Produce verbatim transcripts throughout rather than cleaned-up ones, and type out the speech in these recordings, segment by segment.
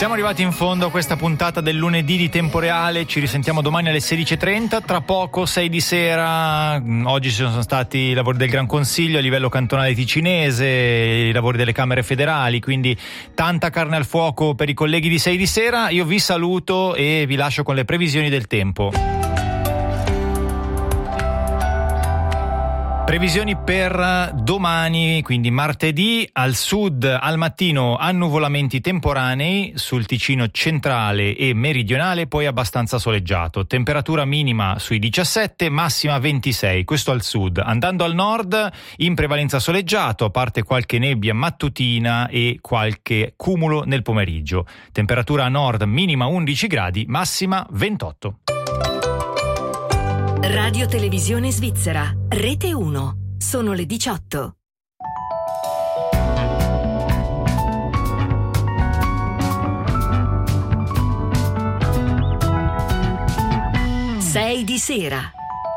Siamo arrivati in fondo a questa puntata del lunedì di Tempo Reale, ci risentiamo domani alle sedici e trenta, tra poco sei di sera. Oggi ci sono stati i lavori del Gran Consiglio a livello cantonale ticinese, i lavori delle Camere federali, quindi tanta carne al fuoco per i colleghi di sei di sera. Io vi saluto e vi lascio con le previsioni del tempo. Previsioni per domani, quindi martedì: al sud al mattino annuvolamenti temporanei, sul Ticino centrale e meridionale poi abbastanza soleggiato, temperatura minima sui diciassette, massima ventisei, questo al sud. Andando al nord in prevalenza soleggiato, a parte qualche nebbia mattutina e qualche cumulo nel pomeriggio, temperatura a nord minima undici gradi, massima ventotto. Radio Televisione Svizzera, Rete uno. Sono le diciotto. sei di sera.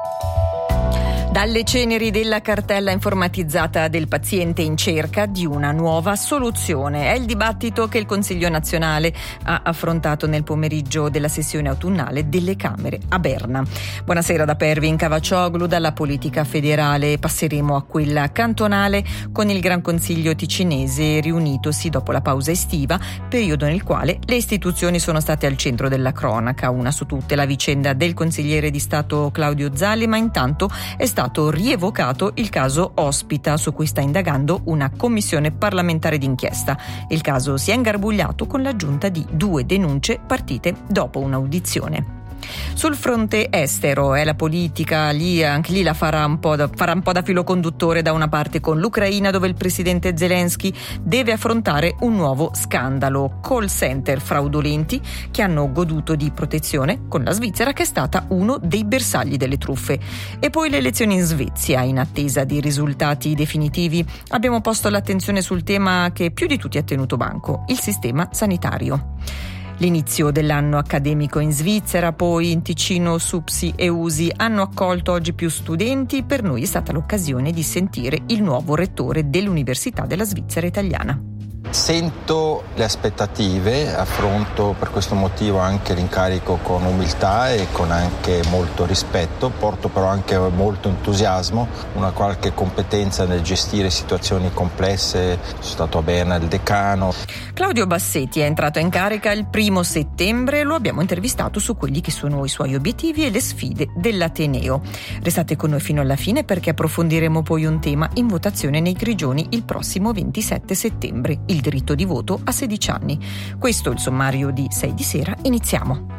Dalle ceneri della cartella informatizzata del paziente in cerca di una nuova soluzione. È il dibattito che il Consiglio nazionale ha affrontato nel pomeriggio della sessione autunnale delle Camere a Berna. Buonasera da Pervin Cavaccioglu. Dalla politica federale passeremo a quella cantonale con il Gran Consiglio ticinese riunitosi dopo la pausa estiva, periodo nel quale le istituzioni sono state al centro della cronaca. Una su tutte la vicenda del consigliere di Stato Claudio Zali, ma intanto è stato rievocato il caso Ospita, su cui sta indagando una commissione parlamentare d'inchiesta. Il caso si è ingarbugliato con l'aggiunta di due denunce partite dopo un'audizione. Sul fronte estero è la politica, lì anche lì la farà un po' da, farà un po' da filo conduttore, da una parte con l'Ucraina, dove il presidente Zelensky deve affrontare un nuovo scandalo: call center fraudolenti che hanno goduto di protezione con la Svizzera, che è stata uno dei bersagli delle truffe. E poi le elezioni in Svezia. In attesa di risultati definitivi abbiamo posto l'attenzione sul tema che più di tutti ha tenuto banco: il sistema sanitario. L'inizio dell'anno accademico in Svizzera, poi in Ticino SUPSI e U S I hanno accolto oggi più studenti. Per noi è stata l'occasione di sentire il nuovo rettore dell'Università della Svizzera Italiana. Sento le aspettative, affronto per questo motivo anche l'incarico con umiltà e con anche molto rispetto, porto però anche molto entusiasmo, una qualche competenza nel gestire situazioni complesse. Sono stato a Berna il decano. Claudio Bassetti è entrato in carica il primo settembre, lo abbiamo intervistato su quelli che sono i suoi obiettivi e le sfide dell'Ateneo. Restate con noi fino alla fine, perché approfondiremo poi un tema in votazione nei Grigioni il prossimo ventisette settembre, il diritto di voto a sedici anni. Questo è il sommario di sei di sera, iniziamo.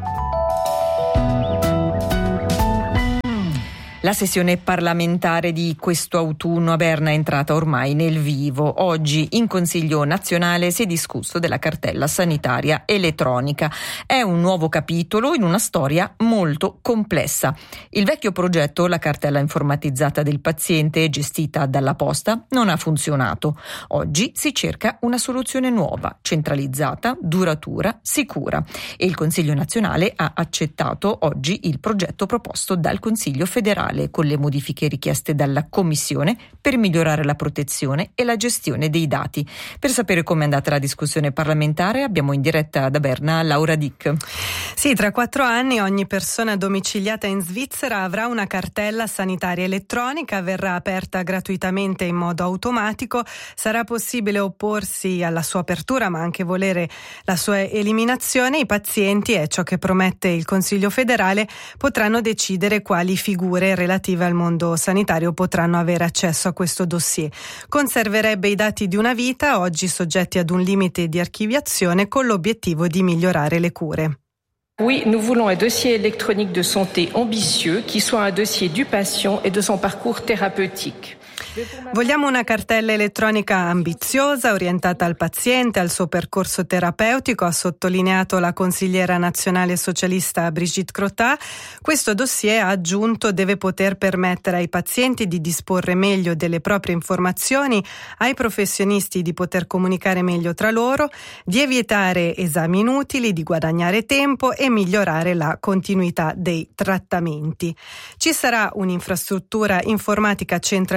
La sessione parlamentare di questo autunno a Berna è entrata ormai nel vivo. Oggi in Consiglio nazionale si è discusso della cartella sanitaria elettronica. È un nuovo capitolo in una storia molto complessa. Il vecchio progetto, la cartella informatizzata del paziente gestita dalla Posta, non ha funzionato. Oggi si cerca una soluzione nuova, centralizzata, duratura, sicura. E il Consiglio nazionale ha accettato oggi il progetto proposto dal Consiglio federale, con le modifiche richieste dalla Commissione per migliorare la protezione e la gestione dei dati. Per sapere come è andata la discussione parlamentare abbiamo in diretta da Berna Laura Dick. Sì, tra quattro anni ogni persona domiciliata in Svizzera avrà una cartella sanitaria elettronica, verrà aperta gratuitamente in modo automatico, sarà possibile opporsi alla sua apertura ma anche volere la sua eliminazione. I pazienti, è ciò che promette il Consiglio federale, potranno decidere quali figure relative al mondo sanitario potranno avere accesso a questo dossier. Conserverebbe i dati di una vita, oggi soggetti ad un limite di archiviazione, con l'obiettivo di migliorare le cure. Oui, nous voulons un dossier électronique de santé ambitieux qui soit un dossier du patient et de son parcours thérapeutique. Vogliamo una cartella elettronica ambiziosa, orientata al paziente, al suo percorso terapeutico, ha sottolineato la consigliera nazionale socialista Brigitte Crotat. Questo dossier, ha aggiunto, deve poter permettere ai pazienti di disporre meglio delle proprie informazioni, ai professionisti di poter comunicare meglio tra loro, di evitare esami inutili, di guadagnare tempo e migliorare la continuità dei trattamenti. Ci sarà un'infrastruttura informatica centralizzata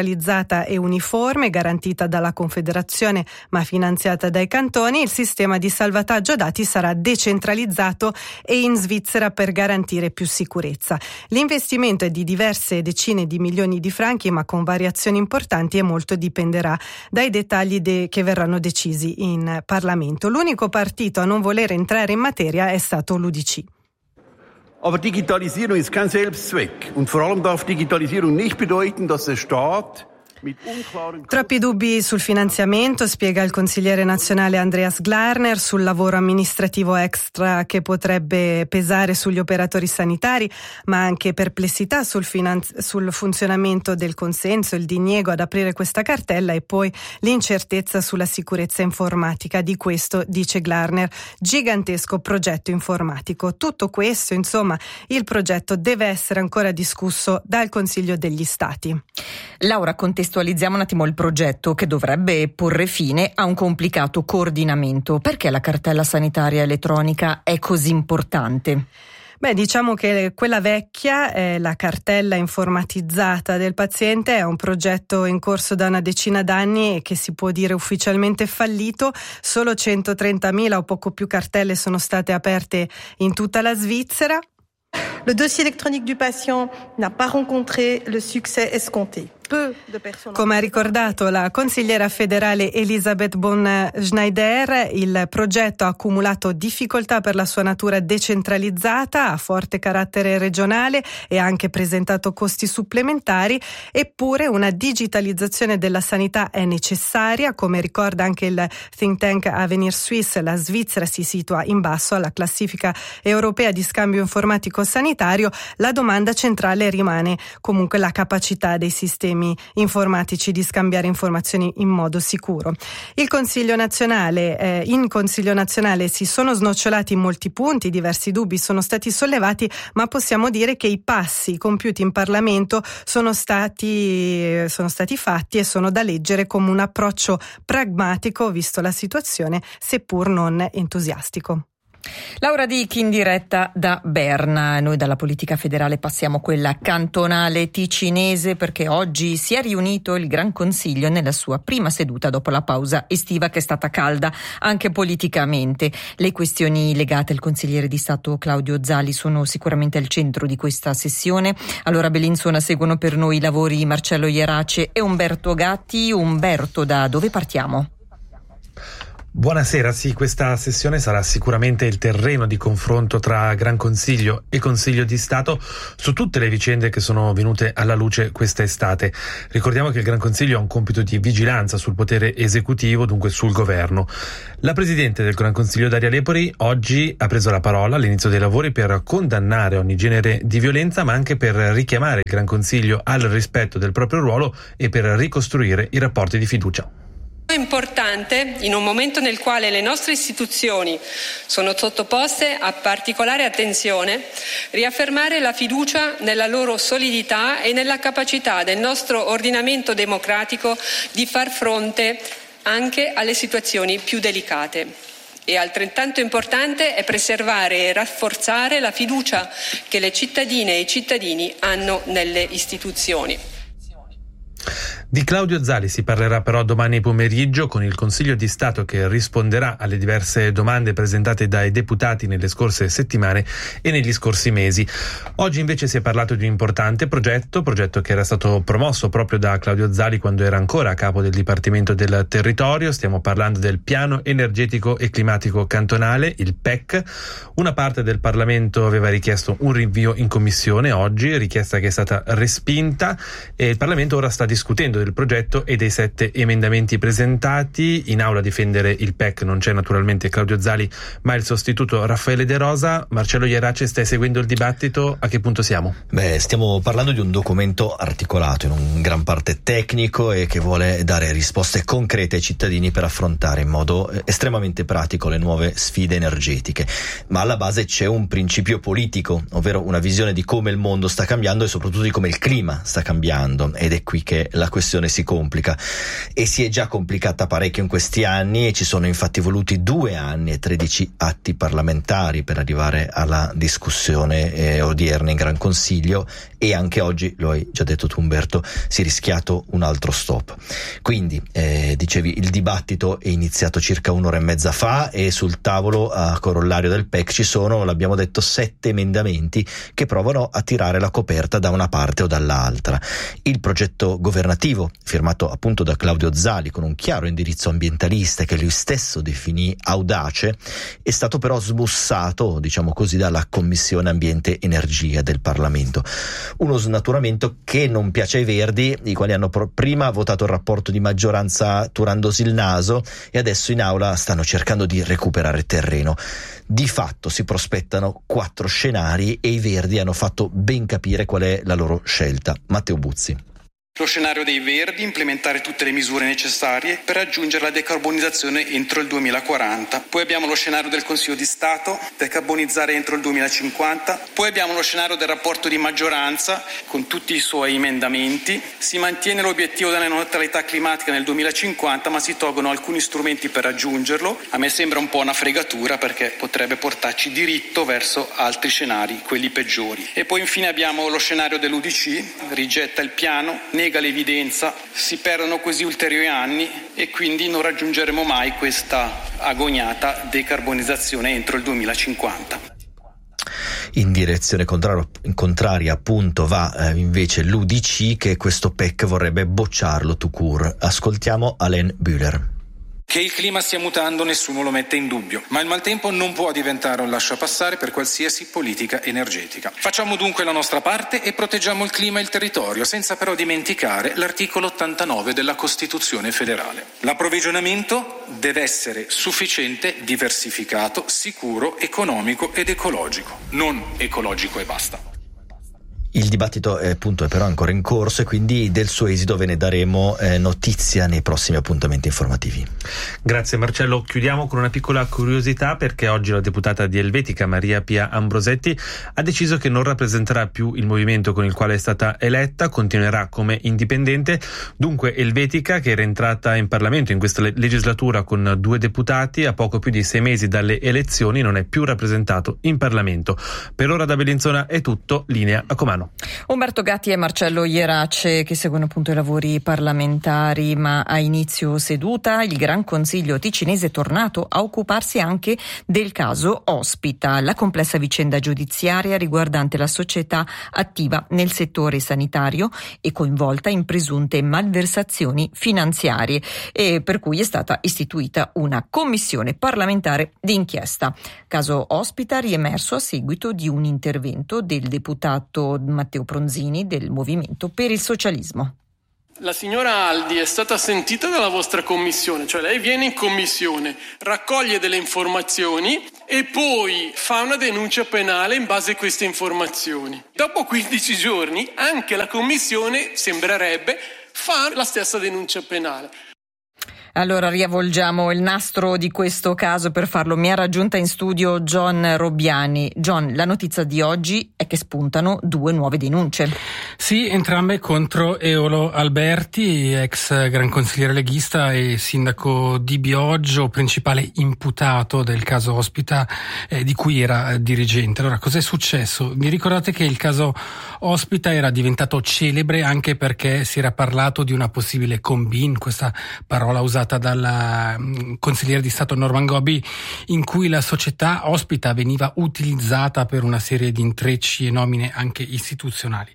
unificata e uniforme, garantita dalla Confederazione ma finanziata dai cantoni. Il sistema di salvataggio dati sarà decentralizzato e in Svizzera per garantire più sicurezza. L'investimento è di diverse decine di milioni di franchi, ma con variazioni importanti, e molto dipenderà dai dettagli de- che verranno decisi in Parlamento. L'unico partito a non voler entrare in materia è stato l'U D C. Aber Digitalisierung ist kein Selbstzweck. Und vor allem darf Digitalisierung nicht bedeuten, dass der Staat Troppi dubbi sul finanziamento, spiega il consigliere nazionale Andreas Glarner, sul lavoro amministrativo extra che potrebbe pesare sugli operatori sanitari, ma anche perplessità sul, finanzi- sul funzionamento del consenso, il diniego ad aprire questa cartella e poi l'incertezza sulla sicurezza informatica. Di questo, dice Glarner, gigantesco progetto informatico. Tutto questo, insomma, il progetto deve essere ancora discusso dal Consiglio degli Stati. Laura, contestualizziamo un attimo il progetto che dovrebbe porre fine a un complicato coordinamento. Perché la cartella sanitaria elettronica è così importante? Beh, diciamo che quella vecchia, eh, la cartella informatizzata del paziente, è un progetto in corso da una decina d'anni e che si può dire ufficialmente fallito. Solo centotrentamila o poco più cartelle sono state aperte in tutta la Svizzera. Le dossier électronique du patient n'a pas rencontré le succès escompté. Come ha ricordato la consigliera federale Elisabeth Bonn-Schneider, il progetto ha accumulato difficoltà per la sua natura decentralizzata, ha forte carattere regionale e ha anche presentato costi supplementari, eppure una digitalizzazione della sanità è necessaria. Come ricorda anche il think tank Avenir Suisse, la Svizzera si situa in basso alla classifica europea di scambio informatico sanitario. La domanda centrale rimane comunque la capacità dei sistemi informatici di scambiare informazioni in modo sicuro. Il Consiglio nazionale, eh, in Consiglio nazionale si sono snocciolati in molti punti, diversi dubbi sono stati sollevati, ma possiamo dire che i passi compiuti in Parlamento sono stati, sono stati fatti e sono da leggere come un approccio pragmatico, visto la situazione, seppur non entusiastico. Laura Dichi in diretta da Berna. Noi dalla politica federale passiamo a quella cantonale ticinese, perché oggi si è riunito il Gran Consiglio nella sua prima seduta dopo la pausa estiva, che è stata calda anche politicamente. Le questioni legate al consigliere di Stato Claudio Zali sono sicuramente al centro di questa sessione. Allora, Bellinzona, seguono per noi i lavori Marcello Ierace e Umberto Gatti. Umberto, da dove partiamo? Buonasera, sì, questa sessione sarà sicuramente il terreno di confronto tra Gran Consiglio e Consiglio di Stato su tutte le vicende che sono venute alla luce questa estate. Ricordiamo che il Gran Consiglio ha un compito di vigilanza sul potere esecutivo, dunque sul governo. La Presidente del Gran Consiglio, Daria Lepori, oggi ha preso la parola all'inizio dei lavori per condannare ogni genere di violenza, ma anche per richiamare il Gran Consiglio al rispetto del proprio ruolo e per ricostruire i rapporti di fiducia. È importante, in un momento nel quale le nostre istituzioni sono sottoposte a particolare attenzione, riaffermare la fiducia nella loro solidità e nella capacità del nostro ordinamento democratico di far fronte anche alle situazioni più delicate. E altrettanto importante è preservare e rafforzare la fiducia che le cittadine e i cittadini hanno nelle istituzioni. Di Claudio Zali si parlerà però domani pomeriggio con il Consiglio di Stato, che risponderà alle diverse domande presentate dai deputati nelle scorse settimane e negli scorsi mesi. Oggi invece si è parlato di un importante progetto, progetto che era stato promosso proprio da Claudio Zali quando era ancora a capo del Dipartimento del Territorio. Stiamo parlando del Piano Energetico e Climatico Cantonale, il P E C. Una parte del Parlamento aveva richiesto un rinvio in commissione oggi, richiesta che è stata respinta, e il Parlamento ora sta discutendo del progetto e dei sette emendamenti presentati. In aula a difendere il P E C non c'è naturalmente Claudio Zali, ma il sostituto Raffaele De Rosa. Marcello Ierace, stai seguendo il dibattito? A che punto siamo? Beh, stiamo parlando di un documento articolato, in un gran parte tecnico, e che vuole dare risposte concrete ai cittadini per affrontare in modo estremamente pratico le nuove sfide energetiche. Ma alla base c'è un principio politico, ovvero una visione di come il mondo sta cambiando e soprattutto di come il clima sta cambiando, ed è qui che la questione discussione si complica, e si è già complicata parecchio in questi anni, e ci sono infatti voluti due anni e tredici atti parlamentari per arrivare alla discussione eh, odierna in Gran Consiglio, e anche oggi, lo hai già detto tu Umberto, si è rischiato un altro stop. Quindi eh, dicevi, il dibattito è iniziato circa un'ora e mezza fa, e sul tavolo a corollario del P E C ci sono, l'abbiamo detto, sette emendamenti che provano a tirare la coperta da una parte o dall'altra. Il progetto governativo, firmato appunto da Claudio Zali con un chiaro indirizzo ambientalista che lui stesso definì audace, è stato però smussato, diciamo così, dalla Commissione Ambiente Energia del Parlamento. Uno snaturamento che non piace ai Verdi, i quali hanno pr- prima votato il rapporto di maggioranza turandosi il naso, e adesso in aula stanno cercando di recuperare terreno. Di fatto si prospettano quattro scenari, e i Verdi hanno fatto ben capire qual è la loro scelta. Matteo Buzzi. Lo scenario dei Verdi: implementare tutte le misure necessarie per raggiungere la decarbonizzazione entro il duemilaquaranta. Poi abbiamo lo scenario del Consiglio di Stato: decarbonizzare entro il duemilacinquanta. Poi abbiamo lo scenario del rapporto di maggioranza con tutti i suoi emendamenti. Si mantiene l'obiettivo della neutralità climatica nel duemilacinquanta, ma si tolgono alcuni strumenti per raggiungerlo. A me sembra un po' una fregatura, perché potrebbe portarci diritto verso altri scenari, quelli peggiori. E poi infine abbiamo lo scenario dell'U D C: rigetta il piano, nega l'evidenza, si perdono così ulteriori anni, e quindi non raggiungeremo mai questa agoniata decarbonizzazione entro il duemilacinquanta. In direzione contraria, contraria appunto va eh, invece l'U D C, che questo P E C vorrebbe bocciarlo tout court. Ascoltiamo Alain Bühler. Che il clima stia mutando nessuno lo mette in dubbio, ma il maltempo non può diventare un lasciapassare per qualsiasi politica energetica. Facciamo dunque la nostra parte e proteggiamo il clima e il territorio, senza però dimenticare l'articolo ottantanove della Costituzione federale. L'approvvigionamento deve essere sufficiente, diversificato, sicuro, economico ed ecologico, non ecologico e basta. Il dibattito è, appunto, è però ancora in corso, e quindi del suo esito ve ne daremo eh, notizia nei prossimi appuntamenti informativi. Grazie Marcello. Chiudiamo con una piccola curiosità, perché oggi la deputata di Helvetica Maria Pia Ambrosetti ha deciso che non rappresenterà più il movimento con il quale è stata eletta, continuerà come indipendente. Dunque Helvetica, che era entrata in Parlamento in questa legislatura con due deputati, a poco più di sei mesi dalle elezioni non è più rappresentato in Parlamento. Per ora da Bellinzona è tutto, linea a Comando. Umberto Gatti e Marcello Ierace, che seguono appunto i lavori parlamentari, ma a inizio seduta il Gran Consiglio ticinese è tornato a occuparsi anche del caso Ospita, la complessa vicenda giudiziaria riguardante la società attiva nel settore sanitario e coinvolta in presunte malversazioni finanziarie, e per cui è stata istituita una commissione parlamentare d'inchiesta. Caso Ospita riemerso a seguito di un intervento del deputato Matteo Pronzini del Movimento per il Socialismo. La signora Aldi è stata sentita dalla vostra commissione, cioè lei viene in commissione, raccoglie delle informazioni e poi fa una denuncia penale in base a queste informazioni. Dopo quindici giorni anche la commissione, sembrerebbe, fa la stessa denuncia penale. Allora riavvolgiamo il nastro di questo caso. Per farlo mi ha raggiunta in studio John Robbiani. John, la notizia di oggi è che spuntano due nuove denunce. Sì, entrambe contro Eolo Alberti, ex gran consigliere leghista e sindaco di Bioggio, principale imputato del caso Ospita, eh, di cui era dirigente. Allora, cos'è successo? Vi ricordate che il caso Ospita era diventato celebre anche perché si era parlato di una possibile combine, questa parola usata dal consigliere di Stato Norman Gobbi, in cui la società Ospita veniva utilizzata per una serie di intrecci e nomine anche istituzionali.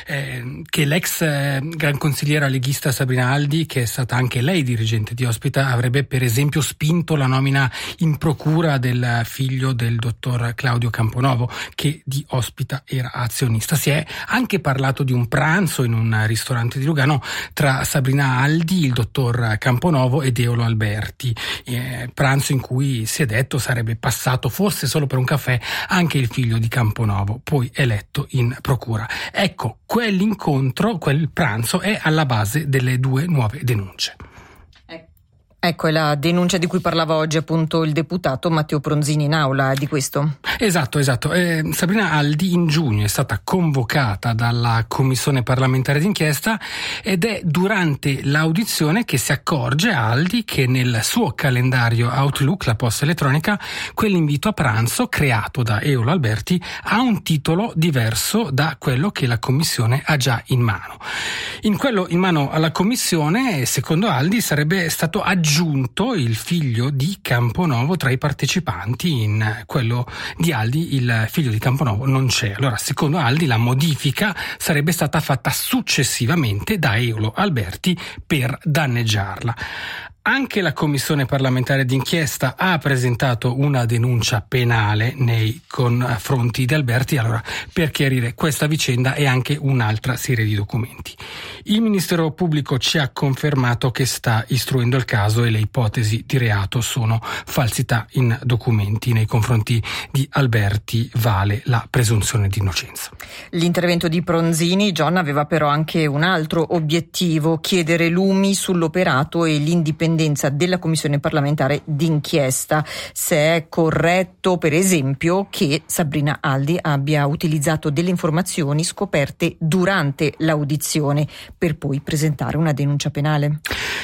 Eh, che l'ex eh, gran consigliera leghista Sabrina Aldi, che è stata anche lei dirigente di Ospita, avrebbe per esempio spinto la nomina in procura del figlio del dottor Claudio Camponovo, che di Ospita era azionista. Si è anche parlato di un pranzo in un ristorante di Lugano tra Sabrina Aldi, il dottor Camponovo ed Eolo Alberti, eh, pranzo in cui si è detto sarebbe passato forse solo per un caffè anche il figlio di Camponovo, poi eletto in procura. Ecco, quell'incontro, quel pranzo è alla base delle due nuove denunce. Ecco, è la denuncia di cui parlava oggi appunto il deputato Matteo Pronzini in aula di questo. Esatto, esatto. Eh, Sabrina Aldi in giugno è stata convocata dalla Commissione parlamentare d'inchiesta ed è durante l'audizione che si accorge Aldi che nel suo calendario Outlook, la posta elettronica, quell'invito a pranzo creato da Eolo Alberti ha un titolo diverso da quello che la Commissione ha già in mano. In quello in mano alla Commissione, secondo Aldi, sarebbe stato aggiunto aggiunto il figlio di Camponovo tra i partecipanti. In quello di Aldi il figlio di Camponovo non c'è. Allora, secondo Aldi, la modifica sarebbe stata fatta successivamente da Eolo Alberti per danneggiarla. Anche la Commissione parlamentare d'inchiesta ha presentato una denuncia penale nei confronti di Alberti, allora per chiarire questa vicenda e anche un'altra serie di documenti. Il Ministero Pubblico ci ha confermato che sta istruendo il caso e le ipotesi di reato sono falsità in documenti. Nei confronti di Alberti vale la presunzione di innocenza. L'intervento di Pronzini, John, aveva però anche un altro obiettivo: chiedere lumi sull'operato e l'indipendenza della Commissione parlamentare d'inchiesta. Se è corretto, per esempio, che Sabrina Aldi abbia utilizzato delle informazioni scoperte durante l'audizione per poi presentare una denuncia penale.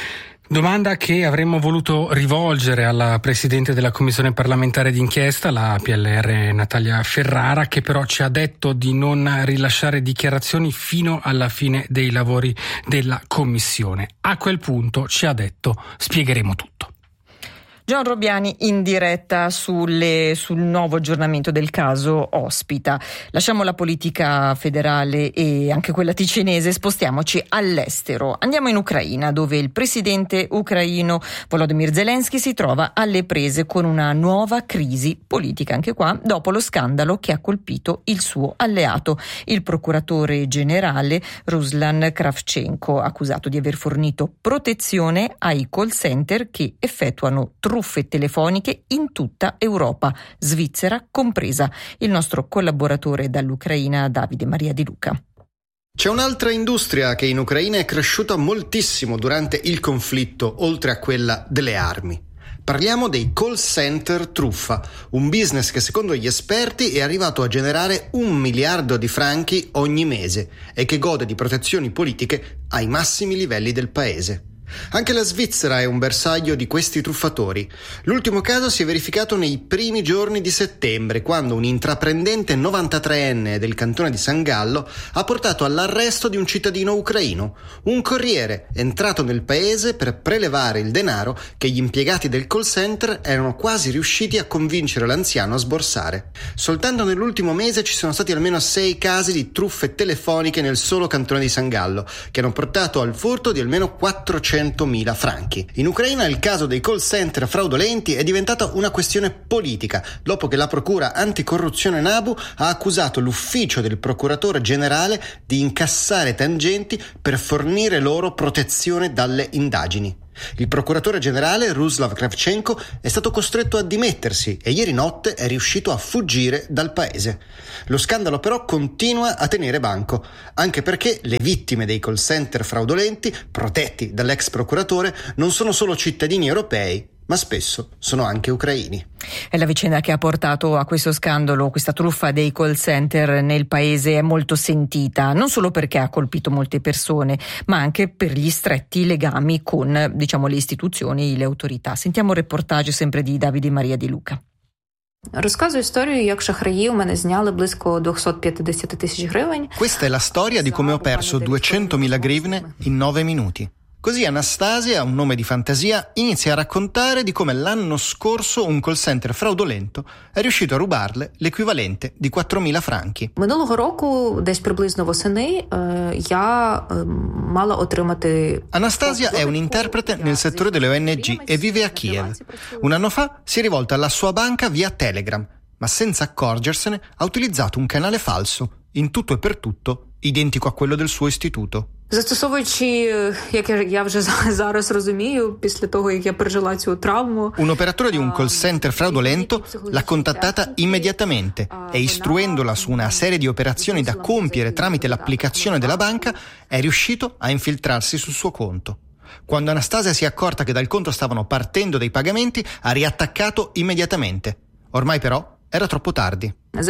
Domanda che avremmo voluto rivolgere alla Presidente della Commissione parlamentare d'inchiesta, la P L R Natalia Ferrara, che però ci ha detto di non rilasciare dichiarazioni fino alla fine dei lavori della Commissione. A quel punto ci ha detto: spiegheremo tutto. John Robbiani in diretta sulle, sul nuovo aggiornamento del caso Ospita. Lasciamo la politica federale e anche quella ticinese, spostiamoci all'estero. Andiamo in Ucraina, dove il presidente ucraino Volodymyr Zelensky si trova alle prese con una nuova crisi politica, anche qua, dopo lo scandalo che ha colpito il suo alleato, il procuratore generale Ruslan Kravchenko, accusato di aver fornito protezione ai call center che effettuano truffe telefoniche in tutta Europa, Svizzera compresa. Il nostro collaboratore dall'Ucraina, Davide Maria Di Luca. C'è un'altra industria che in Ucraina è cresciuta moltissimo durante il conflitto, oltre a quella delle armi. Parliamo dei call center truffa, un business che secondo gli esperti è arrivato a generare un miliardo di franchi ogni mese e che gode di protezioni politiche ai massimi livelli del paese. Anche la Svizzera è un bersaglio di questi truffatori. L'ultimo caso si è verificato nei primi giorni di settembre, quando un intraprendente novantatreenne del cantone di San Gallo ha portato all'arresto di un cittadino ucraino, un corriere entrato nel paese per prelevare il denaro che gli impiegati del call center erano quasi riusciti a convincere l'anziano a sborsare. Soltanto nell'ultimo mese ci sono stati almeno sei casi di truffe telefoniche nel solo cantone di San Gallo, che hanno portato al furto di almeno quattrocentomila franchi. In Ucraina il caso dei call center fraudolenti è diventata una questione politica, dopo che la procura anticorruzione NABU ha accusato l'ufficio del procuratore generale di incassare tangenti per fornire loro protezione dalle indagini. Il procuratore generale Ruslav Kravchenko è stato costretto a dimettersi e ieri notte è riuscito a fuggire dal paese. Lo scandalo però continua a tenere banco, anche perché le vittime dei call center fraudolenti, protetti dall'ex procuratore, non sono solo cittadini europei, ma spesso sono anche ucraini. È la vicenda che ha portato a questo scandalo, questa truffa dei call center nel paese è molto sentita, non solo perché ha colpito molte persone, ma anche per gli stretti legami con, diciamo, le istituzioni, le autorità. Sentiamo un reportage sempre di Davide Maria Di Luca. Розказую історію, як шахраї у мене зняли близько двохсот тисяч гривень. Questa è la storia di come ho perso duecentomila grivne in nove minuti. Così Anastasia, un nome di fantasia, inizia a raccontare di come l'anno scorso un call center fraudolento è riuscito a rubarle l'equivalente di quattromila franchi. Минулого року, десь приблизно восени, я мала отримати... Anastasia è un interprete nel settore delle O N G e vive a Kiev. Un anno fa si è rivolta alla sua banca via Telegram, ma senza accorgersene ha utilizzato un canale falso, in tutto e per tutto identico a quello del suo istituto. Застосовуючи, як я вже зараз розумію, після того, як я пережила цю травму... Un operatore di un call center fraudolento l'ha contattata immediatamente e, istruendola su una serie di operazioni da compiere tramite l'applicazione della banca, è riuscito a infiltrarsi sul suo conto. Quando Anastasia si è accorta che dal conto stavano partendo dei pagamenti, ha riattaccato immediatamente. Ormai però era troppo tardi.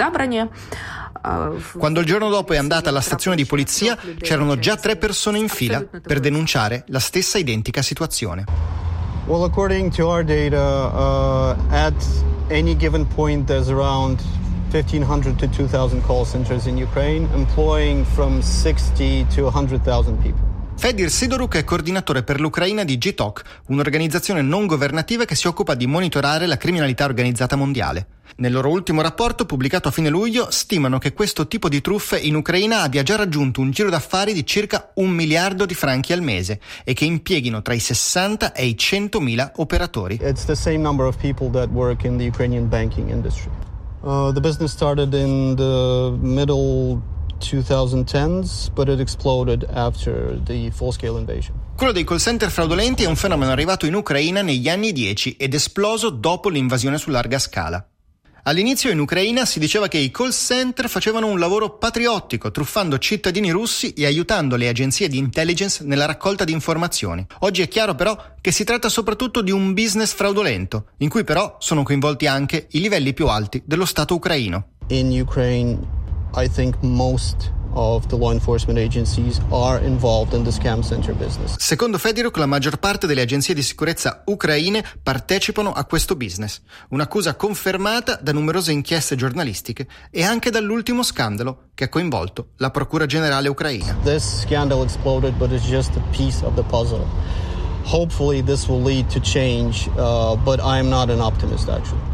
Quando il giorno dopo è andata alla stazione di polizia, c'erano già tre persone in fila per denunciare la stessa identica situazione. Well, according to our data, uh, at any given point there's around fifteen hundred to two thousand call centers in Ukraine, employing from sixty to one hundred thousand people. Fedir Sidoruk è coordinatore per l'Ucraina di G T O C, un'organizzazione non governativa che si occupa di monitorare la criminalità organizzata mondiale. Nel loro ultimo rapporto, pubblicato a fine luglio, stimano che questo tipo di truffe in Ucraina abbia già raggiunto un giro d'affari di circa un miliardo di franchi al mese e che impieghino tra i sessanta e i centomila operatori. It's the same number of people that work in the Ukrainian banking industry. Uh, the business started in the middle twenty tens, but it exploded after the full-scale invasion. Quello dei call center fraudolenti è un fenomeno arrivato in Ucraina negli anni dieci ed esploso dopo l'invasione su larga scala. All'inizio in Ucraina si diceva che i call center facevano un lavoro patriottico, truffando cittadini russi e aiutando le agenzie di intelligence nella raccolta di informazioni. Oggi è chiaro però che si tratta soprattutto di un business fraudolento, in cui però sono coinvolti anche i livelli più alti dello Stato ucraino. In Ukraine, I think most of the law enforcement agencies are involved in the scam center business. Secondo Fediruk, la maggior parte delle agenzie di sicurezza ucraine partecipano a questo business, un'accusa confermata da numerose inchieste giornalistiche e anche dall'ultimo scandalo che ha coinvolto la Procura Generale ucraina. This scandal exploded, but it's just a piece of the puzzle. Hopefully this will lead to change, uh, but I'm not an optimist actually.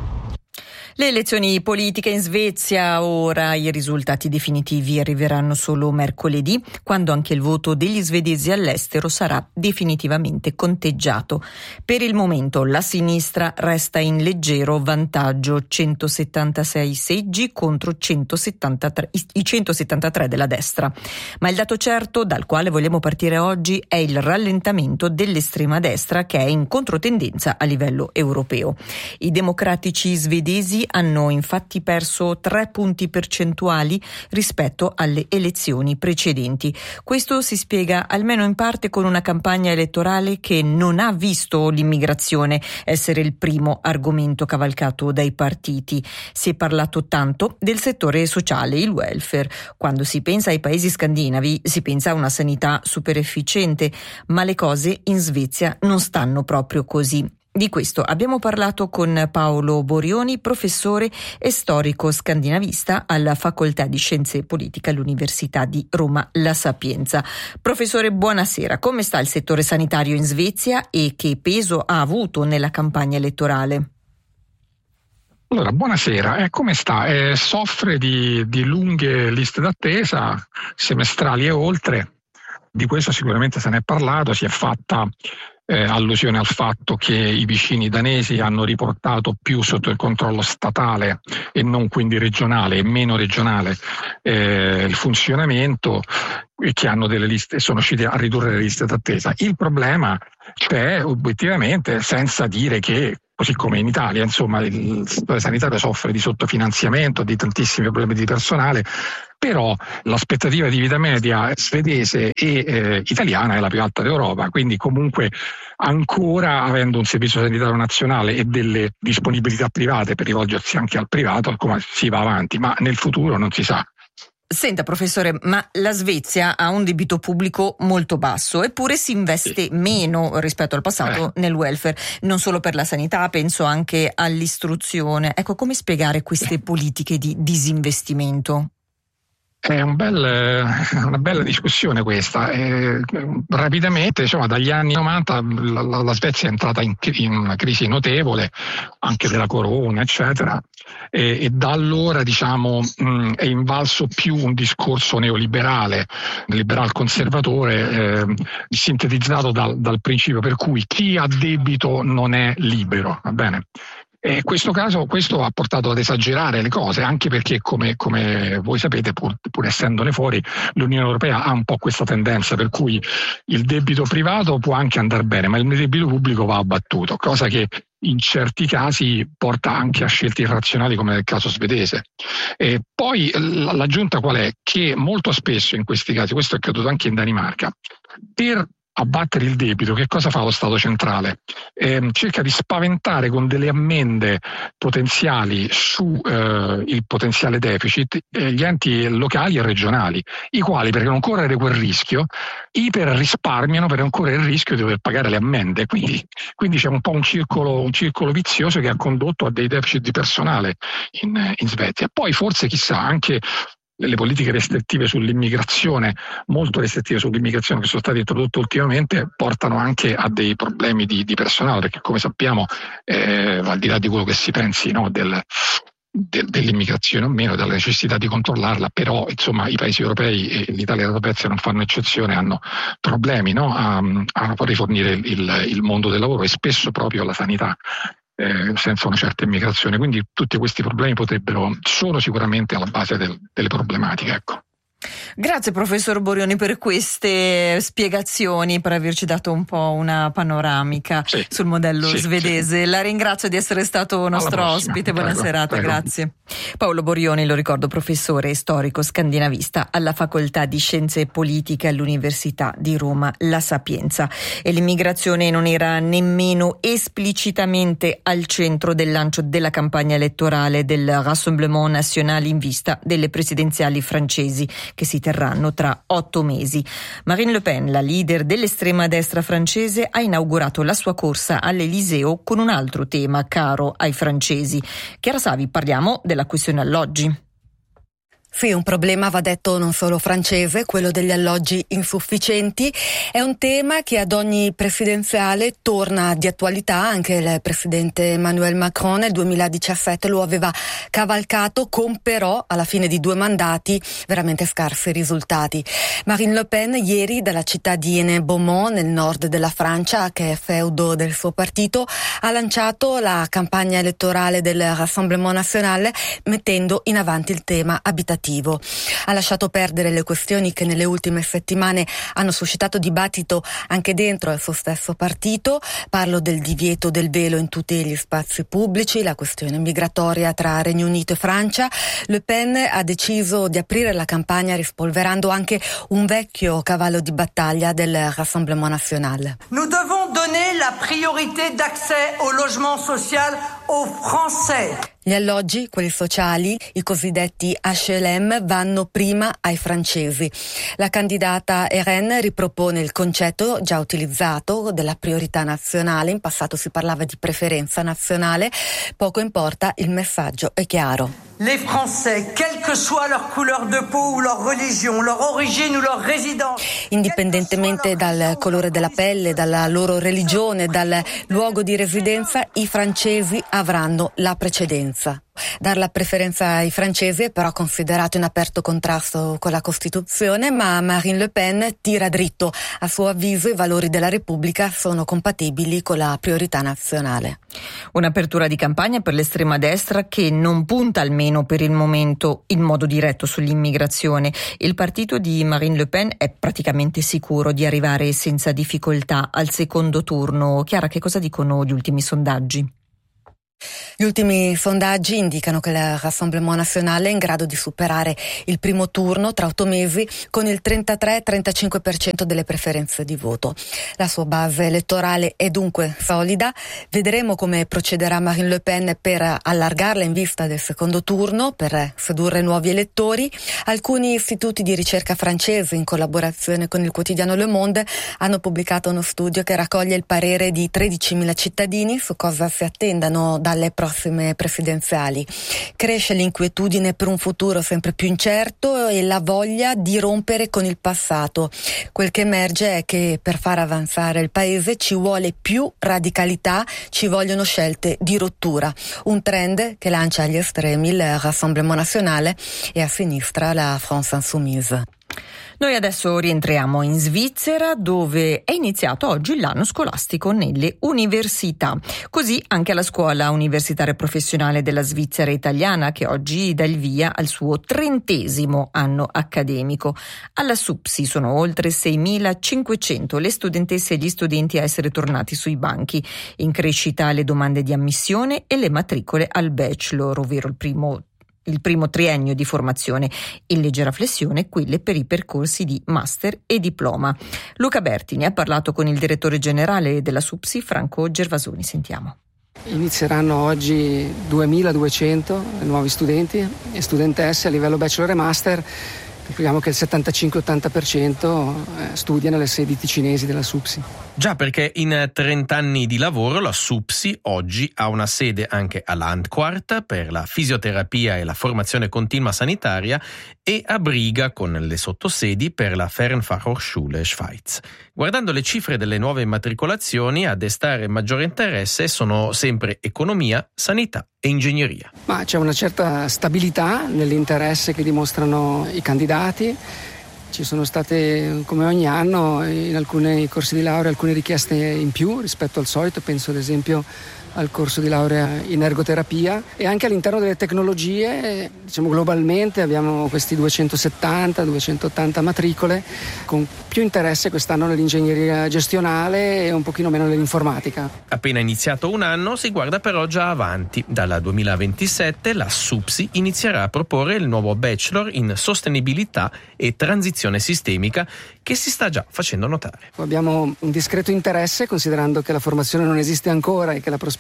Le elezioni politiche in Svezia, ora i risultati definitivi arriveranno solo mercoledì, quando anche il voto degli svedesi all'estero sarà definitivamente conteggiato. Per il momento la sinistra resta in leggero vantaggio, centosettantasei seggi contro centosettantatré, i centosettantatré della destra. Ma il dato certo dal quale vogliamo partire oggi è il rallentamento dell'estrema destra, che è in controtendenza a livello europeo. I democratici svedesi hanno infatti perso tre punti percentuali rispetto alle elezioni precedenti. Questo si spiega almeno in parte con una campagna elettorale che non ha visto l'immigrazione essere il primo argomento cavalcato dai partiti. Si è parlato tanto del settore sociale, il welfare. Quando si pensa ai paesi scandinavi si pensa a una sanità super efficiente, ma le cose in Svezia non stanno proprio così. Di questo abbiamo parlato con Paolo Borioni, professore e storico scandinavista alla Facoltà di Scienze Politiche all'Università di Roma La Sapienza. Professore, buonasera. Come sta il settore sanitario in Svezia e che peso ha avuto nella campagna elettorale? Allora, buonasera. Eh, come sta? Eh, soffre di, di lunghe liste d'attesa, semestrali e oltre. Di questo sicuramente se ne è parlato, si è fatta Eh, allusione al fatto che i vicini danesi hanno riportato più sotto il controllo statale e non quindi regionale e meno regionale eh, il funzionamento, e che hanno delle liste, sono riusciti a ridurre le liste d'attesa. Il problema c'è obiettivamente, senza dire che, così come in Italia, insomma, il settore sanitario soffre di sottofinanziamento, di tantissimi problemi di personale, però l'aspettativa di vita media svedese e eh, italiana è la più alta d'Europa, quindi comunque ancora avendo un servizio sanitario nazionale e delle disponibilità private per rivolgersi anche al privato, come si va avanti, ma nel futuro non si sa. Senta professore, ma la Svezia ha un debito pubblico molto basso, eppure si investe sì. meno rispetto al passato eh. nel welfare, non solo per la sanità, penso anche all'istruzione. Ecco, come spiegare queste politiche di disinvestimento? È un bel, una bella discussione questa. Eh, rapidamente, insomma, dagli anni novanta la, la Svezia è entrata in, in una crisi notevole, anche della corona, eccetera, e, e da allora, diciamo, mh, è invalso più un discorso neoliberale, liberal conservatore, eh, sintetizzato dal, dal principio per cui chi ha debito non è libero, va bene? E in questo caso questo ha portato ad esagerare le cose, anche perché come, come voi sapete, pur, pur essendone fuori, l'Unione Europea ha un po' questa tendenza per cui il debito privato può anche andare bene, ma il debito pubblico va abbattuto, cosa che in certi casi porta anche a scelte irrazionali come nel caso svedese. E poi l'aggiunta qual è? Che molto spesso in questi casi, questo è accaduto anche in Danimarca, per abbattere il debito, che cosa fa lo Stato centrale? Eh, cerca di spaventare con delle ammende potenziali su eh, il potenziale deficit eh, gli enti locali e regionali, i quali, per non correre quel rischio, iper risparmiano per non correre il rischio di dover pagare le ammende. Quindi, quindi c'è un po' un circolo, un circolo vizioso che ha condotto a dei deficit di personale in, in Svezia. Poi forse, chissà, anche le politiche restrittive sull'immigrazione, molto restrittive sull'immigrazione che sono state introdotte ultimamente, portano anche a dei problemi di, di personale, perché come sappiamo, eh, al di là di quello che si pensi, no, del, del, dell'immigrazione o meno, della necessità di controllarla, però insomma i paesi europei, e l'Italia e la Svezia non fanno eccezione, hanno problemi, no, a, a rifornire il, il mondo del lavoro e spesso proprio la sanità. Eh, senza una certa immigrazione, quindi tutti questi problemi potrebbero, sono sicuramente alla base del, delle problematiche, ecco. Grazie professor Borioni per queste spiegazioni, per averci dato un po' una panoramica sì, sul modello sì, svedese. Sì. La ringrazio di essere stato nostro ospite, buona prego, serata, prego. Grazie. Paolo Borioni, lo ricordo, professore storico scandinavista alla Facoltà di Scienze Politiche all'Università di Roma La Sapienza. E l'immigrazione non era nemmeno esplicitamente al centro del lancio della campagna elettorale del Rassemblement National in vista delle presidenziali francesi che si terranno tra otto mesi. Marine Le Pen, la leader dell'estrema destra francese, ha inaugurato la sua corsa all'Eliseo con un altro tema caro ai francesi. Chiara Savi, parliamo della questione alloggi. Sì, un problema, va detto, non solo francese, quello degli alloggi insufficienti. È un tema che ad ogni presidenziale torna di attualità. Anche il presidente Emmanuel Macron nel duemiladiciassette lo aveva cavalcato, con però alla fine di due mandati veramente scarsi risultati. Marine Le Pen ieri dalla città di Aix-en-Beaumont, nel nord della Francia, che è feudo del suo partito, ha lanciato la campagna elettorale del Rassemblement National mettendo in avanti il tema abitativo. Ha lasciato perdere le questioni che nelle ultime settimane hanno suscitato dibattito anche dentro il suo stesso partito. Parlo del divieto del velo in tutti gli spazi pubblici, la questione migratoria tra Regno Unito e Francia. Le Pen ha deciso di aprire la campagna rispolverando anche un vecchio cavallo di battaglia del Rassemblement National. Nous devons donner la priorité d'accès au logement social aux Français. Gli alloggi, quelli sociali, i cosiddetti H L M, vanno prima ai francesi. La candidata R N ripropone il concetto già utilizzato della priorità nazionale. In passato si parlava di preferenza nazionale. Poco importa, il messaggio è chiaro. Les Français, quelle que soit leur couleur de peau ou leur religion, leur origine ou leur résidence. Indipendentemente dal colore della pelle, dalla loro religione, dal luogo di residenza, i francesi avranno la precedenza. Dar la preferenza ai francesi è però considerato in aperto contrasto con la Costituzione, ma Marine Le Pen tira dritto. A suo avviso i valori della Repubblica sono compatibili con la priorità nazionale. Un'apertura di campagna per l'estrema destra che non punta, almeno per il momento, in modo diretto sull'immigrazione. Il partito di Marine Le Pen è praticamente sicuro di arrivare senza difficoltà al secondo turno. Chiara, che cosa dicono gli ultimi sondaggi? Gli ultimi sondaggi indicano che il Rassemblement National è in grado di superare il primo turno tra otto mesi con il trentatré trentacinque per cento delle preferenze di voto. La sua base elettorale è dunque solida. Vedremo come procederà Marine Le Pen per allargarla in vista del secondo turno, per sedurre nuovi elettori. Alcuni istituti di ricerca francesi, in collaborazione con il quotidiano Le Monde, hanno pubblicato uno studio che raccoglie il parere di tredicimila cittadini su cosa si attendano dalle prossime presidenziali. Cresce l'inquietudine per un futuro sempre più incerto e la voglia di rompere con il passato. Quel che emerge è che per far avanzare il paese ci vuole più radicalità, ci vogliono scelte di rottura. Un trend che lancia agli estremi il Rassemblement National e a sinistra la France Insoumise. Noi adesso rientriamo in Svizzera, dove è iniziato oggi l'anno scolastico nelle università. Così anche alla Scuola Universitaria Professionale della Svizzera Italiana, che oggi dà il via al suo trentesimo anno accademico. Alla SUPSI sono oltre seimilacinquecento le studentesse e gli studenti a essere tornati sui banchi. In crescita le domande di ammissione e le matricole al bachelor, ovvero il primo il primo triennio di formazione, in leggera flessione quelle per i percorsi di master e diploma. Luca Bertini ha parlato con il direttore generale della SUPSI, Franco Gervasoni. Sentiamo. Inizieranno oggi duemiladuecento nuovi studenti e studentesse a livello bachelor e master. Calcoliamo che il settantacinque ottanta per cento studia nelle sedi ticinesi della SUPSI. Già, perché in trenta anni di lavoro la SUPSI oggi ha una sede anche a Landquart per la fisioterapia e la formazione continua sanitaria e a Briga con le sottosedi per la Fernfachhochschule Schweiz. Guardando le cifre delle nuove immatricolazioni, a destare maggiore interesse sono sempre economia, sanità e ingegneria. Ma c'è una certa stabilità nell'interesse che dimostrano i candidati. Ci sono state, come ogni anno, in alcuni corsi di laurea alcune richieste in più rispetto al solito. Penso ad esempio al corso di laurea in ergoterapia, e anche all'interno delle tecnologie, diciamo globalmente abbiamo questi duecentosettanta duecentottanta matricole, con più interesse quest'anno nell'ingegneria gestionale e un pochino meno nell'informatica. Appena iniziato un anno, si guarda però già avanti. Dal duemilaventisette la SUPSI inizierà a proporre il nuovo bachelor in sostenibilità e transizione sistemica, che si sta già facendo notare. Abbiamo un discreto interesse, considerando che la formazione non esiste ancora e che la prospettiva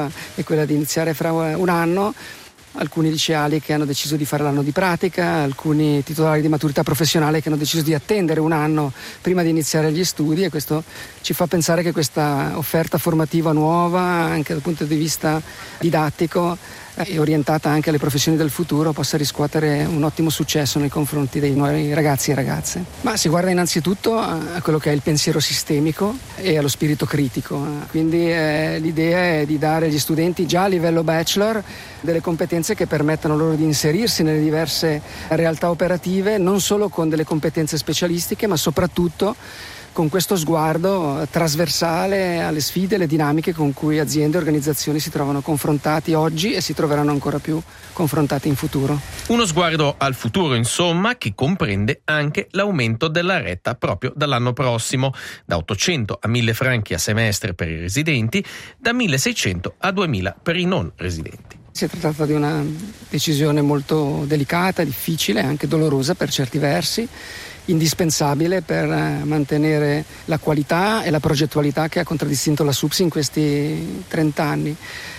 è quella di iniziare fra un anno. Alcuni liceali che hanno deciso di fare l'anno di pratica, alcuni titolari di maturità professionale che hanno deciso di attendere un anno prima di iniziare gli studi, e questo ci fa pensare che questa offerta formativa nuova, anche dal punto di vista didattico e orientata anche alle professioni del futuro, possa riscuotere un ottimo successo nei confronti dei nuovi ragazzi e ragazze. Ma si guarda innanzitutto a quello che è il pensiero sistemico e allo spirito critico. Quindi eh, l'idea è di dare agli studenti già a livello bachelor delle competenze che permettano loro di inserirsi nelle diverse realtà operative, non solo con delle competenze specialistiche, ma soprattutto con questo sguardo trasversale alle sfide e alle dinamiche con cui aziende e organizzazioni si trovano confrontati oggi e si troveranno ancora più confrontati in futuro. Uno sguardo al futuro, insomma, che comprende anche l'aumento della retta proprio dall'anno prossimo, da ottocento a mille franchi a semestre per i residenti, da milleseicento a duemila per i non residenti. Si è trattato di una decisione molto delicata, difficile, anche dolorosa per certi versi, indispensabile per mantenere la qualità e la progettualità che ha contraddistinto la SUPSI in questi trenta anni.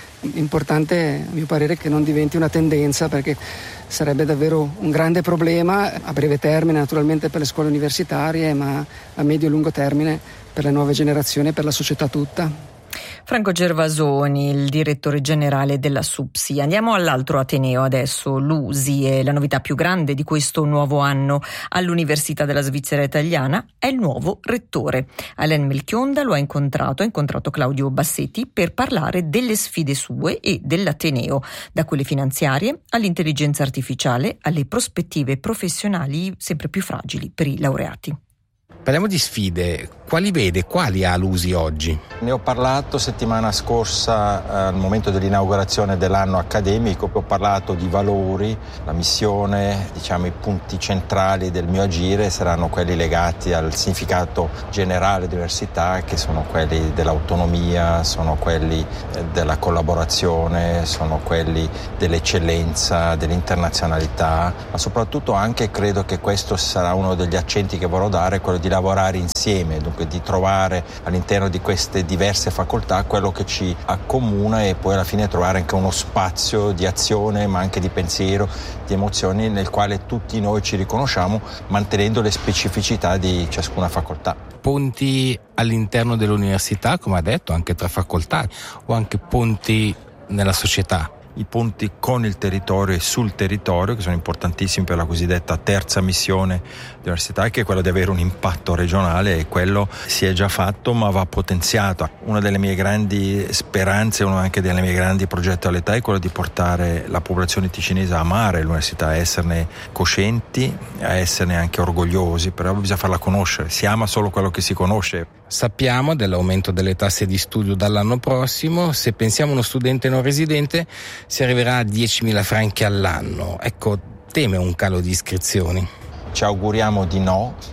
Importante, a mio parere, che non diventi una tendenza, perché sarebbe davvero un grande problema a breve termine, naturalmente per le scuole universitarie, ma a medio e lungo termine per le nuove generazioni e per la società tutta. Franco Gervasoni, il direttore generale della SUPSI. Andiamo all'altro ateneo adesso, l'U S I, e la novità più grande di questo nuovo anno all'Università della Svizzera Italiana è il nuovo rettore. Alain Melchionda lo ha incontrato, ha incontrato Claudio Bassetti per parlare delle sfide sue e dell'ateneo, da quelle finanziarie all'intelligenza artificiale, alle prospettive professionali sempre più fragili per i laureati. Parliamo di sfide. Quali vede? Quali ha l'U S I oggi? Ne ho parlato settimana scorsa eh, al momento dell'inaugurazione dell'anno accademico. Ho parlato di valori, la missione, diciamo i punti centrali del mio agire saranno quelli legati al significato generale dell'università, che sono quelli dell'autonomia, sono quelli eh, della collaborazione, sono quelli dell'eccellenza, dell'internazionalità, ma soprattutto anche credo che questo sarà uno degli accenti che vorrò dare, quello di lavorare insieme, dunque di trovare all'interno di queste diverse facoltà quello che ci accomuna e poi alla fine trovare anche uno spazio di azione, ma anche di pensiero, di emozioni nel quale tutti noi ci riconosciamo, mantenendo le specificità di ciascuna facoltà. Ponti all'interno dell'università, come ha detto, anche tra facoltà, o anche ponti nella società? I ponti con il territorio e sul territorio, che sono importantissimi per la cosiddetta terza missione dell'università, che è quella di avere un impatto regionale, e quello si è già fatto ma va potenziato. Una delle mie grandi speranze, uno anche delle mie grandi progettualità è quello di portare la popolazione ticinese a amare l'università, a esserne coscienti, a esserne anche orgogliosi, però bisogna farla conoscere, si ama solo quello che si conosce. Sappiamo dell'aumento delle tasse di studio dall'anno prossimo. Se pensiamo a uno studente non residente, si arriverà a diecimila franchi all'anno. Ecco, teme un calo di iscrizioni? Ci auguriamo di no,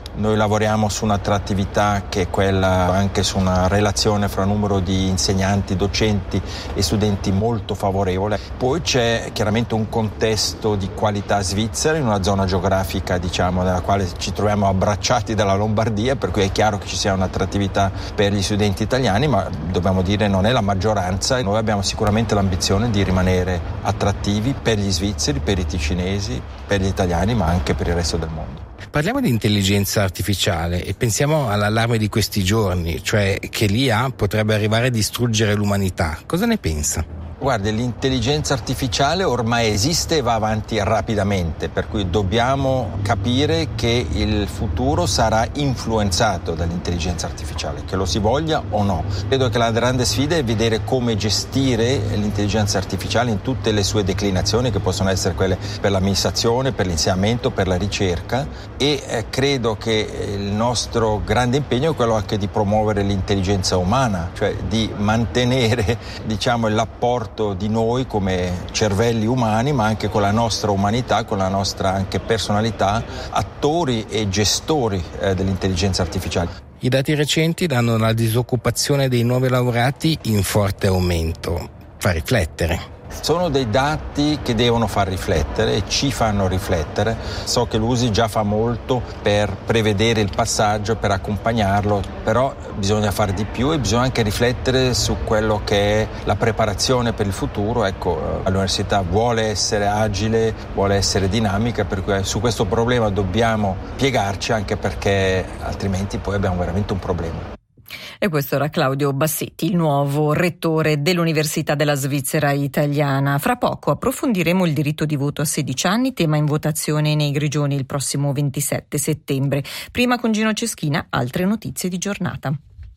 Noi lavoriamo su un'attrattività che è quella, anche su una relazione fra numero di insegnanti, docenti e studenti molto favorevole. Poi c'è chiaramente un contesto di qualità svizzera in una zona geografica, diciamo, nella quale ci troviamo abbracciati dalla Lombardia, per cui è chiaro che ci sia un'attrattività per gli studenti italiani, ma dobbiamo dire non è la maggioranza. Noi abbiamo sicuramente l'ambizione di rimanere attrattivi per gli svizzeri, per i ticinesi, per gli italiani, ma anche per il resto del mondo. Parliamo di intelligenza artificiale e pensiamo all'allarme di questi giorni, cioè che l'I A potrebbe arrivare a distruggere l'umanità. Cosa ne pensa? Guardi, l'intelligenza artificiale ormai esiste e va avanti rapidamente, per cui dobbiamo capire che il futuro sarà influenzato dall'intelligenza artificiale, che lo si voglia o no. Credo che la grande sfida è vedere come gestire l'intelligenza artificiale in tutte le sue declinazioni, che possono essere quelle per l'amministrazione, per l'insegnamento, per la ricerca, e eh, credo che il nostro grande impegno è quello anche di promuovere l'intelligenza umana, cioè di mantenere, diciamo, l'apporto di noi come cervelli umani, ma anche con la nostra umanità, con la nostra anche personalità, attori e gestori eh, dell'intelligenza artificiale. I dati recenti danno la disoccupazione dei nuovi laureati in forte aumento. Fa riflettere. Sono dei dati che devono far riflettere e ci fanno riflettere. So che l'U S I già fa molto per prevedere il passaggio, per accompagnarlo, però bisogna fare di più e bisogna anche riflettere su quello che è la preparazione per il futuro. Ecco, l'università vuole essere agile, vuole essere dinamica, per cui su questo problema dobbiamo piegarci, anche perché altrimenti poi abbiamo veramente un problema. E questo era Claudio Bassetti, il nuovo rettore dell'Università della Svizzera Italiana. Fra poco approfondiremo il diritto di voto a sedici anni, tema in votazione nei Grigioni il prossimo ventisette settembre. Prima con Gino Ceschina, altre notizie di giornata.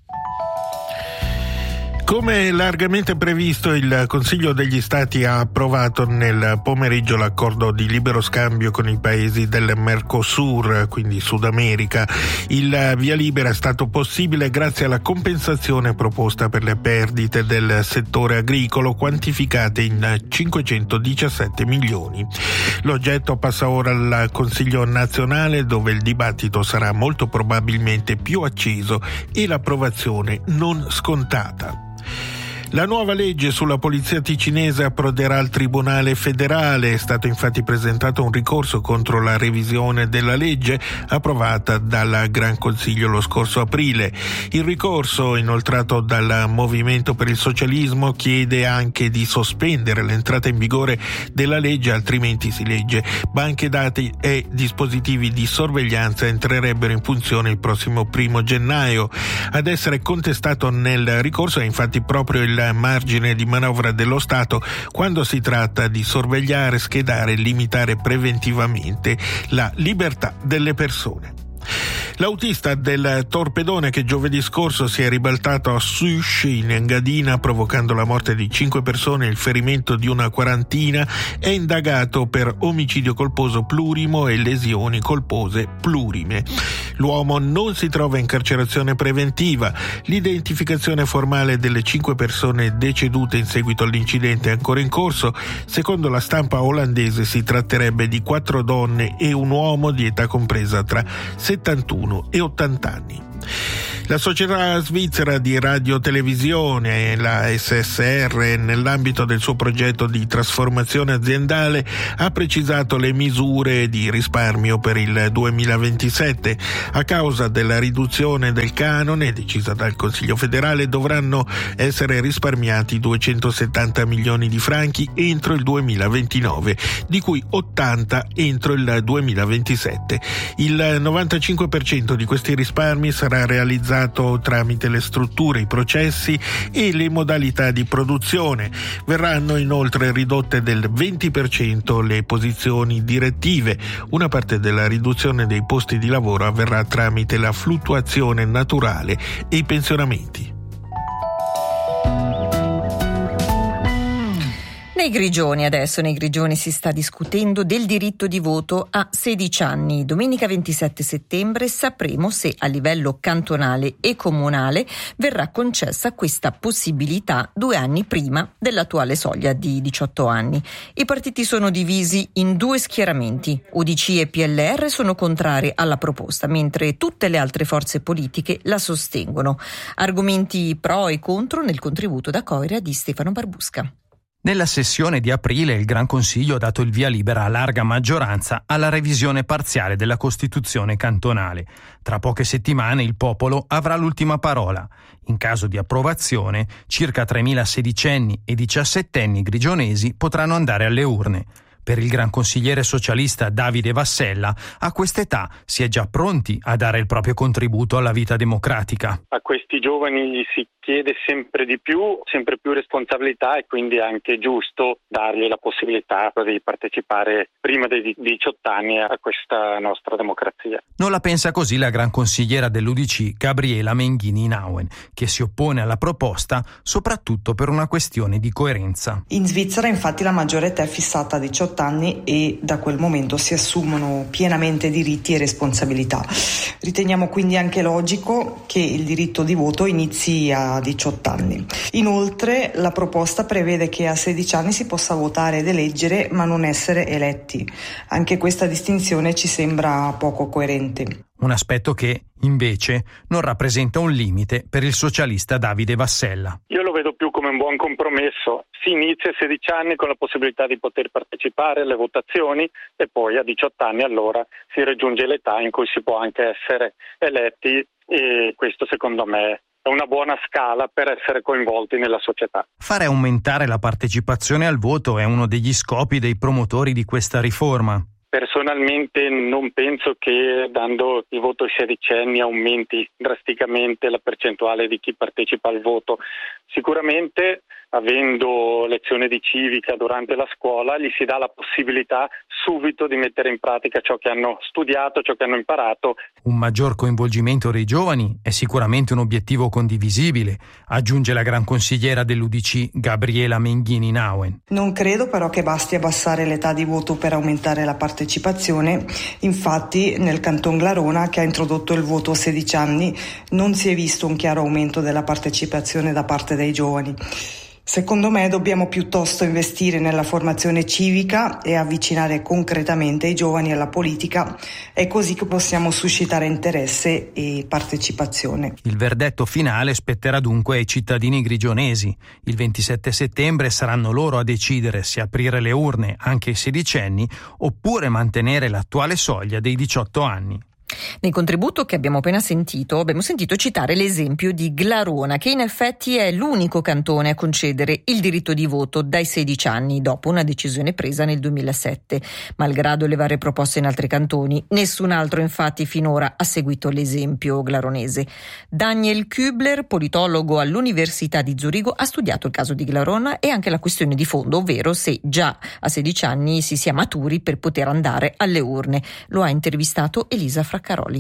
Come largamente previsto, il Consiglio degli Stati ha approvato nel pomeriggio l'accordo di libero scambio con i paesi del Mercosur, quindi Sud America. Il via libera è stato possibile grazie alla compensazione proposta per le perdite del settore agricolo, quantificate in cinquecentodiciassette milioni. L'oggetto passa ora al Consiglio nazionale, dove il dibattito sarà molto probabilmente più acceso e l'approvazione non scontata. La nuova legge sulla polizia ticinese approderà al Tribunale federale. È stato infatti presentato un ricorso contro la revisione della legge approvata dal Gran Consiglio lo scorso aprile. Il ricorso, inoltrato dal Movimento per il Socialismo, chiede anche di sospendere l'entrata in vigore della legge, altrimenti, si legge, banche dati e dispositivi di sorveglianza entrerebbero in funzione il prossimo primo gennaio. Ad essere contestato nel ricorso è infatti proprio il margine di manovra dello Stato quando si tratta di sorvegliare, schedare e limitare preventivamente la libertà delle persone. L'autista del torpedone che giovedì scorso si è ribaltato a Sush in Engadina, provocando la morte di cinque persone e il ferimento di una quarantina, è indagato per omicidio colposo plurimo e lesioni colpose plurime. L'uomo non si trova in carcerazione preventiva. L'identificazione formale delle cinque persone decedute in seguito all'incidente è ancora in corso. Secondo la stampa olandese si tratterebbe di quattro donne e un uomo di età compresa tra settantuno e ottanta anni. La società svizzera di radiotelevisione, la S S R, nell'ambito del suo progetto di trasformazione aziendale, ha precisato le misure di risparmio per il duemilaventisette. A causa della riduzione del canone decisa dal Consiglio federale, dovranno essere risparmiati duecentosettanta milioni di franchi entro il duemilaventinove, di cui ottanta entro il duemilaventisette. Il novantacinque per cento di questi risparmi sarà realizzato tramite le strutture, i processi e le modalità di produzione. Verranno inoltre ridotte del venti per cento le posizioni direttive. Una parte della riduzione dei posti di lavoro avverrà tramite la fluttuazione naturale e i pensionamenti. Nei Grigioni adesso, nei Grigioni si sta discutendo del diritto di voto a sedici anni. Domenica ventisette settembre sapremo se a livello cantonale e comunale verrà concessa questa possibilità due anni prima dell'attuale soglia di diciotto anni. I partiti sono divisi in due schieramenti. U D C e P L R sono contrari alla proposta, mentre tutte le altre forze politiche la sostengono. Argomenti pro e contro nel contributo da Coira di Stefano Barbusca. Nella sessione di aprile il Gran Consiglio ha dato il via libera a larga maggioranza alla revisione parziale della Costituzione cantonale. Tra poche settimane il popolo avrà l'ultima parola. In caso di approvazione, circa tremila sedicenni e diciassettenni grigionesi potranno andare alle urne. Per il gran consigliere socialista Davide Vassella, a quest'età si è già pronti a dare il proprio contributo alla vita democratica. A questi giovani si chiede sempre di più, sempre più responsabilità e quindi è anche giusto dargli la possibilità di partecipare prima dei diciotto anni a questa nostra democrazia. Non la pensa così la gran consigliera dell'U D C Gabriela Menghini-Nauen, che si oppone alla proposta soprattutto per una questione di coerenza. In Svizzera infatti la maggiore età è fissata a diciotto anni e da quel momento si assumono pienamente diritti e responsabilità. Riteniamo quindi anche logico che il diritto di voto inizi a diciotto anni. Inoltre la proposta prevede che a sedici anni si possa votare ed eleggere ma non essere eletti. Anche questa distinzione ci sembra poco coerente. Un aspetto che, invece, non rappresenta un limite per il socialista Davide Vassella. Io lo vedo più come un buon compromesso. Si inizia a sedici anni con la possibilità di poter partecipare alle votazioni e poi a diciotto anni allora si raggiunge l'età in cui si può anche essere eletti e questo secondo me è una buona scala per essere coinvolti nella società. Fare aumentare la partecipazione al voto è uno degli scopi dei promotori di questa riforma. Personalmente non penso che dando il voto ai sedicenni aumenti drasticamente la percentuale di chi partecipa al voto. Sicuramente avendo lezione di civica durante la scuola gli si dà la possibilità subito di mettere in pratica ciò che hanno studiato, ciò che hanno imparato. Un maggior coinvolgimento dei giovani è sicuramente un obiettivo condivisibile, aggiunge la gran consigliera dell'U D C Gabriela Menghini-Nauen. Non credo però che basti abbassare l'età di voto per aumentare la partecipazione. Infatti nel Canton Glarona, che ha introdotto il voto a sedici anni, non si è visto un chiaro aumento della partecipazione da parte dei giovani. Secondo me dobbiamo piuttosto investire nella formazione civica e avvicinare concretamente i giovani alla politica. È così che possiamo suscitare interesse e partecipazione. Il verdetto finale spetterà dunque ai cittadini grigionesi. Il ventisette settembre saranno loro a decidere se aprire le urne anche ai sedicenni oppure mantenere l'attuale soglia dei diciotto anni. Nel contributo che abbiamo appena sentito, abbiamo sentito citare l'esempio di Glarona, che in effetti è l'unico cantone a concedere il diritto di voto dai sedici anni, dopo una decisione presa nel duemilasette. Malgrado le varie proposte in altri cantoni, nessun altro infatti finora ha seguito l'esempio glaronese. Daniel Kübler, politologo all'Università di Zurigo, ha studiato il caso di Glarona e anche la questione di fondo, ovvero se già a sedici anni si sia maturi per poter andare alle urne. Lo ha intervistato Elisa Fraccaroli.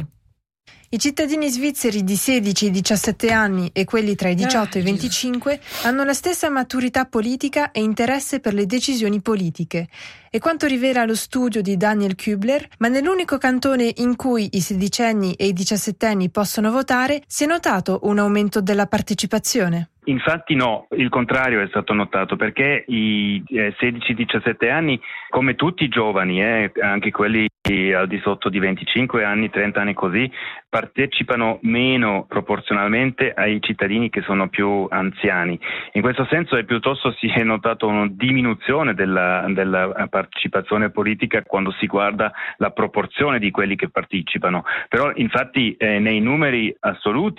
I cittadini svizzeri di sedici e diciassette anni e quelli tra i diciotto e i venticinque hanno la stessa maturità politica e interesse per le decisioni politiche. E quanto rivela lo studio di Daniel Kübler, ma nell'unico cantone in cui i sedicenni e i diciassettenni possono votare, si è notato un aumento della partecipazione. Infatti no, il contrario è stato notato perché i sedici diciassette anni, come tutti i giovani, eh, anche quelli al di sotto di venticinque anni, trenta anni così, partecipano meno proporzionalmente ai cittadini che sono più anziani. In questo senso è piuttosto si è notato una diminuzione della, della partecipazione politica quando si guarda la proporzione di quelli che partecipano. Però infatti eh, nei numeri assoluti